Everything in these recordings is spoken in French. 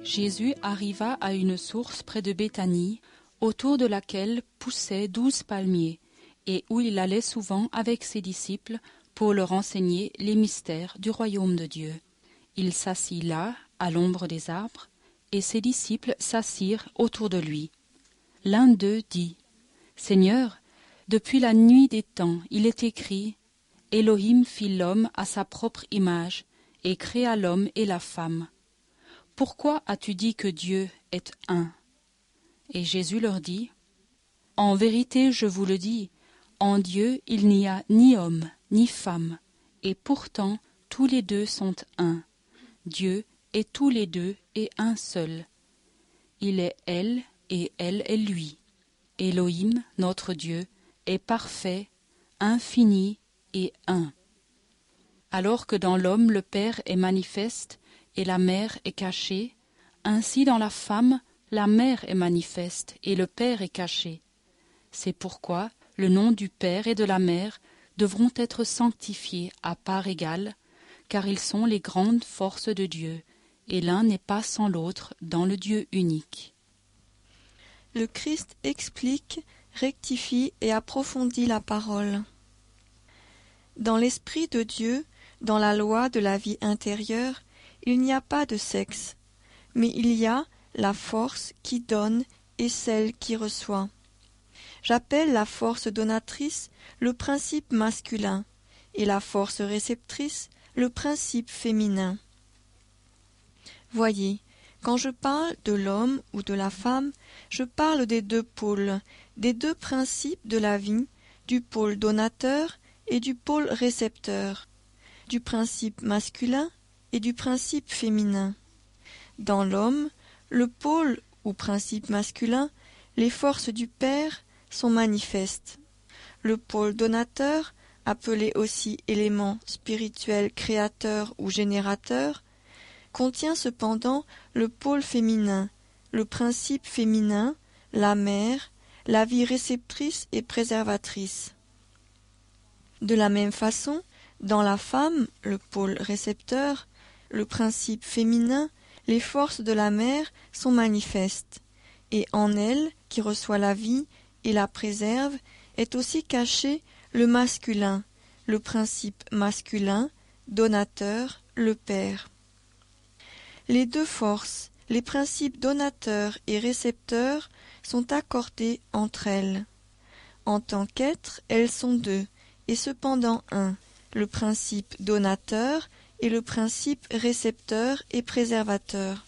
Jésus arriva à une source près de Béthanie, autour de laquelle poussaient 12 palmiers, et où il allait souvent avec ses disciples pour leur enseigner les mystères du royaume de Dieu. Il s'assit là, à l'ombre des arbres, et ses disciples s'assirent autour de lui. L'un d'eux dit : « Seigneur, depuis la nuit des temps, il est écrit : Elohim fit l'homme à sa propre image, et créa l'homme et la femme. Pourquoi as-tu dit que Dieu est un ? Et Jésus leur dit : En vérité, je vous le dis, en Dieu il n'y a ni homme ni femme, et pourtant tous les deux sont un. Dieu est tous les deux et un seul. Il est elle et elle est lui. Elohim, notre Dieu, est parfait, infini et un. Alors que dans l'homme le Père est manifeste et la mère est cachée, ainsi dans la femme la mère est manifeste et le Père est caché. C'est pourquoi le nom du Père et de la mère devront être sanctifiés à part égale, car ils sont les grandes forces de Dieu, et l'un n'est pas sans l'autre dans le Dieu unique. Le Christ explique, rectifie et approfondit la parole. Dans l'Esprit de Dieu, dans la loi de la vie intérieure, il n'y a pas de sexe, mais il y a la force qui donne et celle qui reçoit. J'appelle la force donatrice le principe masculin et la force réceptrice le principe féminin. Voyez, quand je parle de l'homme ou de la femme, je parle des deux pôles, des deux principes de la vie, du pôle donateur et du pôle récepteur, du principe masculin et du principe féminin. Dans l'homme, le pôle ou principe masculin, les forces du Père sont manifestes. Le pôle donateur, appelé aussi élément spirituel créateur ou générateur, contient cependant le pôle féminin, le principe féminin, la mère, la vie réceptrice et préservatrice. De la même façon, dans la femme, le pôle récepteur, le principe féminin, les forces de la mère sont manifestes, et en elle, qui reçoit la vie et la préserve, est aussi caché le masculin, le principe masculin, donateur, le Père. Les deux forces, les principes donateurs et récepteurs, sont accordés entre elles. En tant qu'êtres, elles sont deux, et cependant un, le principe donateur et le principe récepteur et préservateur.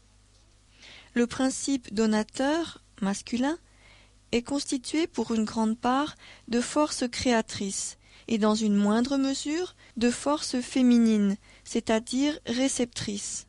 Le principe donateur, masculin, est constitué pour une grande part de forces créatrices et dans une moindre mesure de forces féminines, c'est-à-dire réceptrices.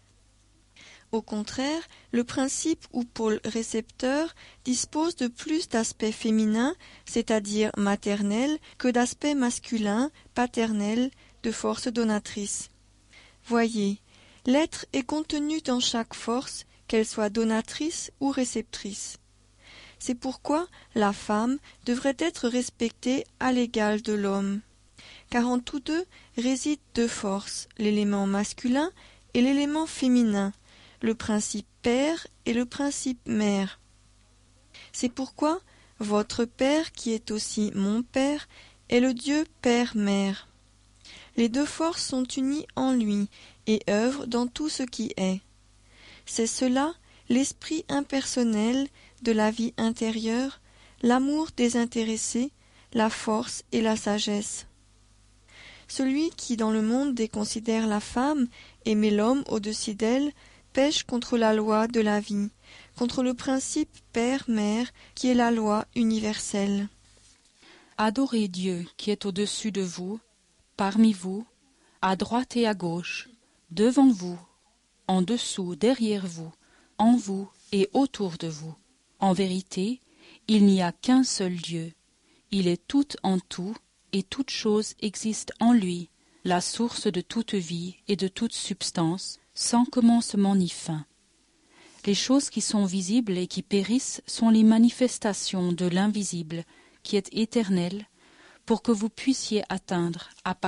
Au contraire, le principe ou pôle récepteur dispose de plus d'aspects féminins, c'est-à-dire maternels, que d'aspects masculins, paternels, de forces donatrices. Voyez, l'être est contenu dans chaque force, qu'elle soit donatrice ou réceptrice. C'est pourquoi la femme devrait être respectée à l'égal de l'homme, car en tous deux résident deux forces, l'élément masculin et l'élément féminin, le principe père et le principe mère. C'est pourquoi votre Père, qui est aussi mon Père, est le Dieu Père-Mère. Les deux forces sont unies en lui et œuvrent dans tout ce qui est. C'est cela, l'esprit impersonnel de la vie intérieure, l'amour désintéressé, la force et la sagesse. Celui qui dans le monde déconsidère la femme et met l'homme au-dessus d'elle, pêche contre la loi de la vie, contre le principe Père-Mère qui est la loi universelle. Adorez Dieu qui est au-dessus de vous, parmi vous, à droite et à gauche, devant vous, en dessous, derrière vous, en vous et autour de vous. En vérité, il n'y a qu'un seul Dieu. Il est tout en tout, et toute chose existe en lui, la source de toute vie et de toute substance, sans commencement ni fin. Les choses qui sont visibles et qui périssent sont les manifestations de l'invisible, qui est éternel, pour que vous puissiez atteindre à